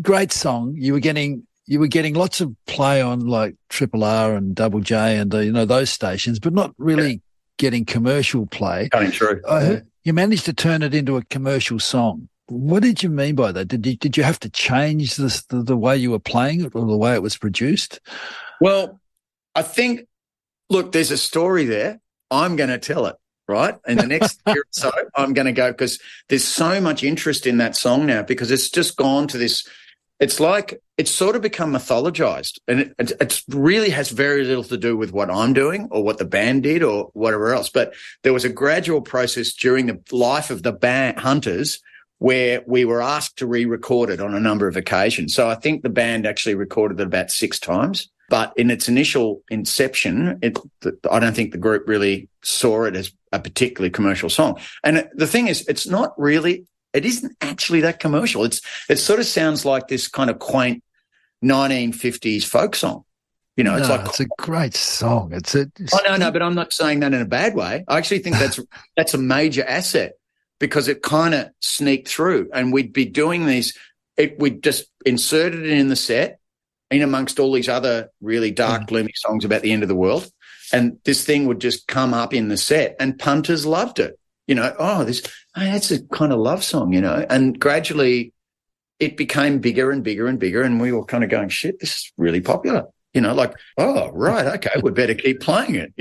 great song. You were getting lots of play on like Triple R and Double J and those stations, but not really getting commercial play. Coming true. You managed to turn it into a commercial song. What did you mean by that? Did you have to change the way you were playing it or the way it was produced? Well, I think, look, there's a story there. I'm going to tell it, right? In the next year or so, I'm going to go, because there's so much interest in that song now, because it's just gone to this. It's like it's sort of become mythologized, and it really has very little to do with what I'm doing or what the band did or whatever else. But there was a gradual process during the life of the band Hunters where we were asked to re-record it on a number of occasions. So I think the band actually recorded it about 6 times. But in its initial inception, I don't think the group really saw it as a particularly commercial song. And the thing is, it isn't actually that commercial. It sort of sounds like this kind of quaint 1950s folk song. It's a great song. No, but I'm not saying that in a bad way. I actually think that's a major asset, because it kind of sneaked through, and we'd be doing these. We'd just inserted it in the set, in amongst all these other really dark, gloomy songs about the end of the world, and this thing would just come up in the set, and punters loved it. That's a kind of love song, and gradually it became bigger and bigger and bigger, and we were kind of going, shit, this is really popular. Oh, right, okay, we better keep playing it,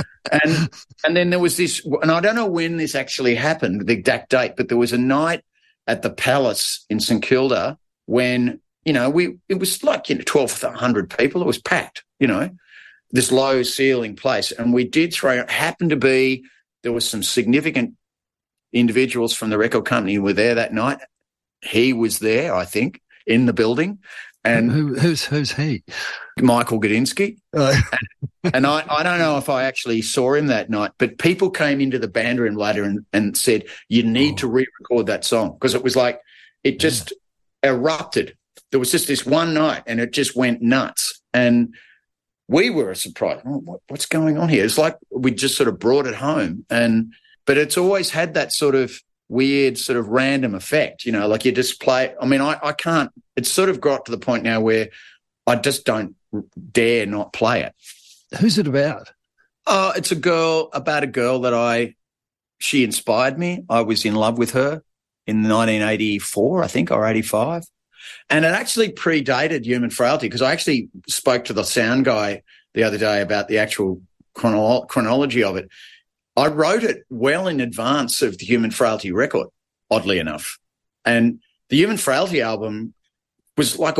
And then there was this, and I don't know when this actually happened, the exact date, but there was a night at the Palace in St Kilda when, it was like 1,200 people. It was packed, this low ceiling place. And we did happened to be, there was some significant individuals from the record company who were there that night. He was there, I think, in the building. And who's he? Michael Gudinski. And I don't know if I actually saw him that night, but people came into the band room later and said, you need to re-record that song, because it was like it just erupted. There was just this one night and it just went nuts. And we were surprised. What's going on here? It's like we just sort of brought it home. But it's always had that sort of weird sort of random effect, like you just play. I mean, I can't, it's sort of got to the point now where I just don't dare not play it. Who's it about? It's about a girl that she inspired me. I was in love with her in 1984, I think, or 85. And it actually predated Human Frailty, because I actually spoke to the sound guy the other day about the actual chronology of it. I wrote it well in advance of the Human Frailty record, oddly enough. And the Human Frailty album was like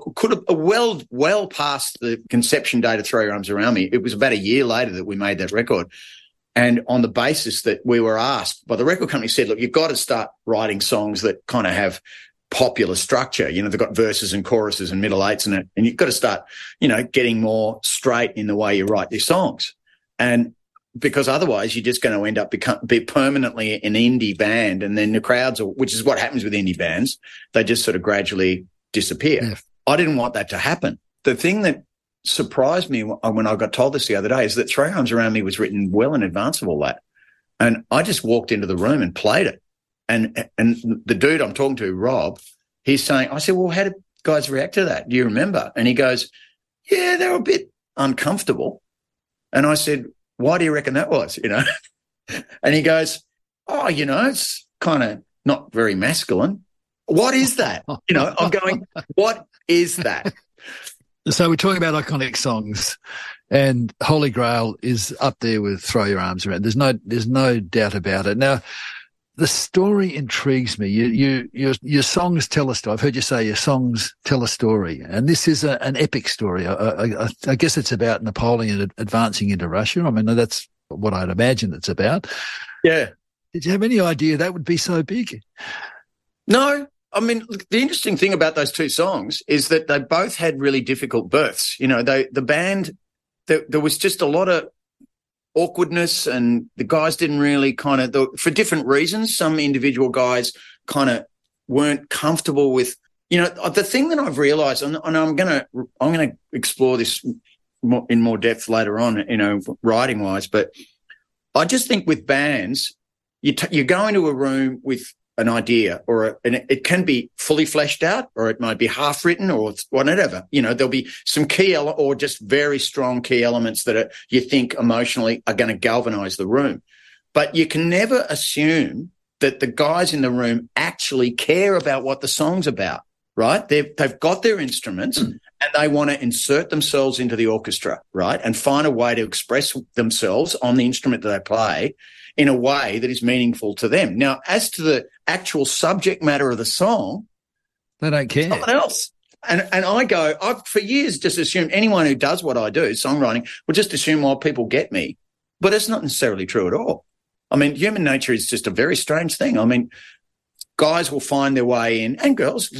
well past the conception date of Throw Your Arms Around Me. It was about a year later that we made that record. And on the basis that we were asked by the record company, said, look, you've got to start writing songs that kind of have popular structure. They've got verses and choruses and middle eights in it. And you've got to start, getting more straight in the way you write these songs. And because otherwise you're just going to end up be permanently an indie band, and then the crowds, which is what happens with indie bands, they just sort of gradually disappear. Yeah. I didn't want that to happen. The thing that surprised me when I got told this the other day is that Throw Your Arms Around Me was written well in advance of all that. And I just walked into the room and played it. And the dude I'm talking to, Rob, he's saying, I said, well, how did guys react to that? Do you remember? And he goes, yeah, they were a bit uncomfortable. And I said, why do you reckon that was, And he goes, it's kind of not very masculine. What is that? I'm going, what is that? So we're talking about iconic songs, and Holy Grail is up there with Throw Your Arms Around. There's no doubt about it. Now, the story intrigues me. Your songs tell a story. I've heard you say your songs tell a story, and this is an epic story. I guess it's about Napoleon advancing into Russia. I mean, that's what I'd imagine it's about. Yeah. Did you have any idea that would be so big? No. I mean, the interesting thing about those two songs is that they both had really difficult births. The band, there was just a lot of awkwardness, and the guys didn't really for different reasons. Some individual guys kind of weren't comfortable with, the thing that I've realized, and I'm going to explore this in more depth later on, writing wise, but I just think with bands, you go into a room with an idea and it can be fully fleshed out, or it might be half written or whatever. You know, there'll be some key or just very strong key elements that you think emotionally are going to galvanize the room. But you can never assume that the guys in the room actually care about what the song's about, right? They've got their instruments and they want to insert themselves into the orchestra, right? And find a way to express themselves on the instrument that they play in a way that is meaningful to them. Now, as to the actual subject matter of the song, they don't care. Someone else. And I've for years just assumed anyone who does what I do, songwriting, will just assume, well, people get me. But it's not necessarily true at all. I mean, human nature is just a very strange thing. I mean, guys will find their way in, and girls.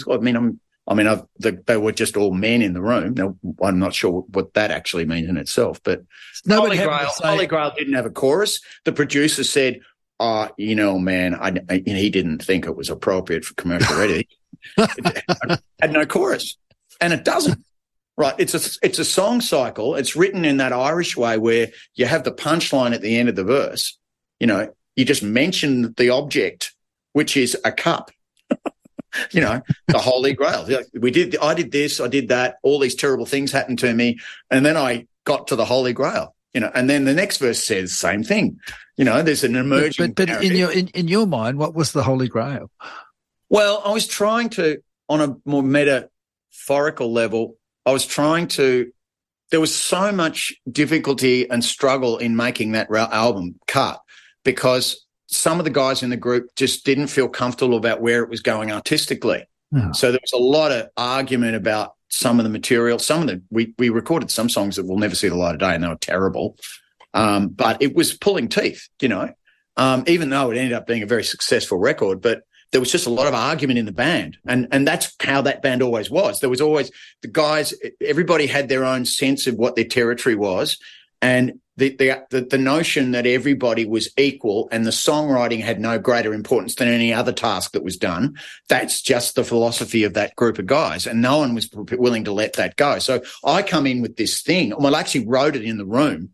They were just all men in the room. Now, I'm not sure what that actually means in itself, but Holy Grail didn't have a chorus. The producer said, you know, man, he didn't think it was appropriate for commercial radio. It had no chorus, and it doesn't. Right. It's a song cycle. It's written in that Irish way where you have the punchline at the end of the verse. You know, you just mention the object, which is a cup. You know, the Holy Grail. I did this, I did that, all these terrible things happened to me, and then I got to the Holy Grail, you know, and then the next verse says same thing. You know, there's an emerging But in your mind, what was the Holy Grail? Well, I was trying to, on a more metaphorical level, there was so much difficulty and struggle in making that album cut because some of the guys in the group just didn't feel comfortable about where it was going artistically. Oh. So there was a lot of argument about some of the material. We recorded some songs that will never see the light of day, and they were terrible. But it was pulling teeth, you know, even though it ended up being a very successful record. But there was just a lot of argument in the band. And that's how that band always was. There was always the guys, everybody had their own sense of what their territory was. And the notion that everybody was equal and the songwriting had no greater importance than any other task that was done, that's just the philosophy of that group of guys. And no one was willing to let that go. So I come in with this thing. Well, I actually wrote it in the room.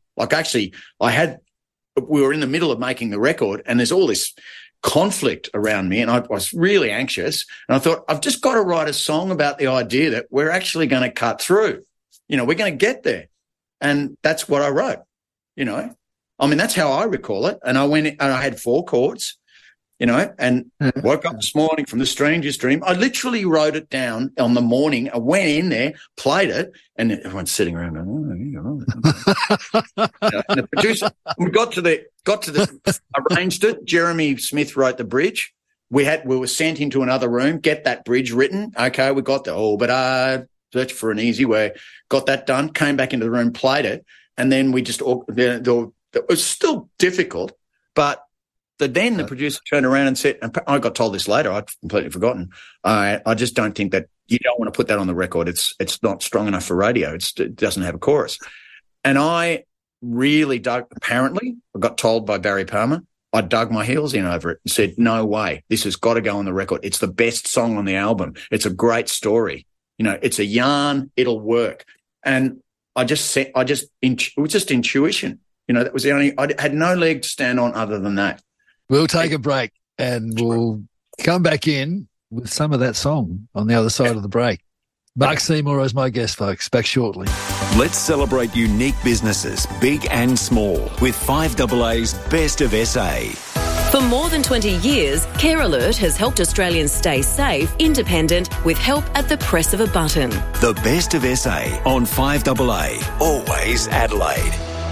We were in the middle of making the record, and there's all this conflict around me, and I was really anxious. And I thought, I've just got to write a song about the idea that we're actually going to cut through. You know, we're going to get there. And that's what I wrote, you know. I mean, that's how I recall it. And I went and I had 4 chords, you know, and woke up this morning from the strangest dream. I literally wrote it down on the morning. I went in there, played it, and everyone's sitting around going, and the producer, we got to the arranged it. Jeremy Smith wrote the bridge. We were sent into another room, get that bridge written. Okay, we got search for an easy way, got that done, came back into the room, played it, and then we just it was still difficult, but then the producer turned around and said, and I got told this later, I'd completely forgotten, I just don't think that you don't want to put that on the record. It's not strong enough for radio. It doesn't have a chorus. And I really apparently, I got told by Barry Palmer, I dug my heels in over it and said, no way, this has got to go on the record. It's the best song on the album. It's a great story. You know, it's a yarn, it'll work. And it was just intuition. You know, that was I had no leg to stand on other than that. We'll take a break and we'll come back in with some of that song on the other side of the break. Mark Seymour is my guest, folks. Back shortly. Let's celebrate unique businesses, big and small, with 5AA's Best of SA. For more than 20 years, Care Alert has helped Australians stay safe, independent, with help at the press of a button. The Best of SA on 5AA, always Adelaide.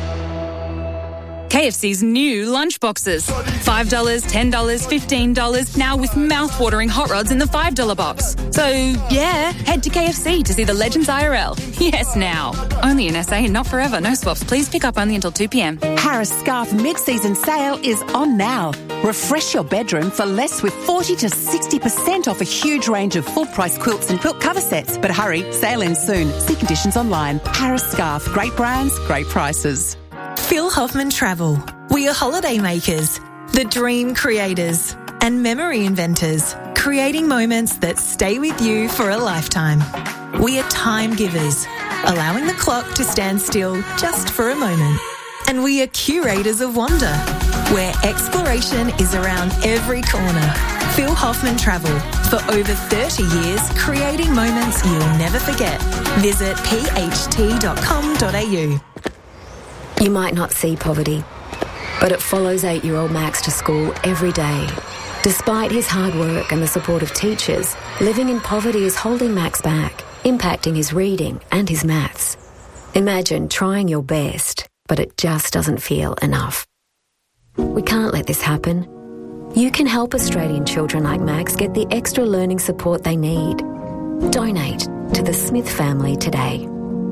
KFC's new lunchboxes. $5, $10, $15, now with mouth-watering hot rods in the $5 box. So, yeah, head to KFC to see the legends IRL. Yes, now. Only in SA and not forever. No swaps. Please pick up only until 2 p.m. Harris Scarf mid-season sale is on now. Refresh your bedroom for less with 40 to 60% off a huge range of full-price quilts and quilt cover sets. But hurry, sale ends soon. See conditions online. Harris Scarf. Great brands, great prices. Phil Hoffman Travel. We are holiday makers, the dream creators, and memory inventors, creating moments that stay with you for a lifetime. We are time givers, allowing the clock to stand still just for a moment. And we are curators of wonder, where exploration is around every corner. Phil Hoffman Travel. For over 30 years, creating moments you'll never forget. Visit pht.com.au. You might not see poverty, but it follows 8-year-old Max to school every day. Despite his hard work and the support of teachers, living in poverty is holding Max back, impacting his reading and his maths. Imagine trying your best, but it just doesn't feel enough. We can't let this happen. You can help Australian children like Max get the extra learning support they need. Donate to the Smith family today.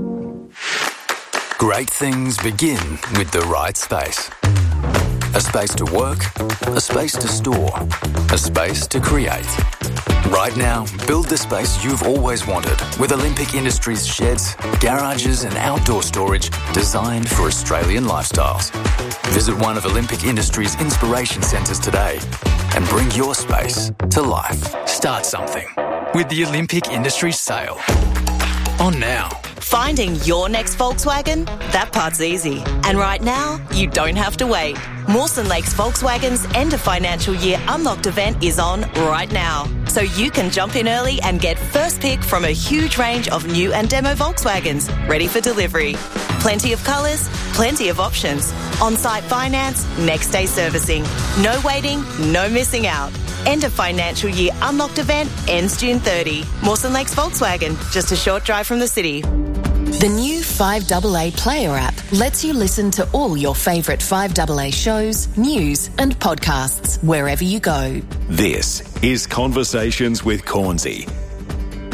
Great things begin with the right space. A space to work, a space to store, a space to create. Right now, build the space you've always wanted with Olympic Industries sheds, garages and outdoor storage designed for Australian lifestyles. Visit one of Olympic Industries' inspiration centres today and bring your space to life. Start something with the Olympic Industries sale. On now. Finding your next Volkswagen? That part's easy. And right now, you don't have to wait. Mawson Lakes Volkswagen's end of financial year unlocked event is on right now. So you can jump in early and get first pick from a huge range of new and demo Volkswagens ready for delivery. Plenty of colours, plenty of options. On-site finance, next day servicing. No waiting, no missing out. End of financial year unlocked event ends June 30. Mawson Lakes Volkswagen, just a short drive from the city. The new 5AA Player app lets you listen to all your favourite 5AA shows, news and podcasts wherever you go. This is Conversations with Cornsey.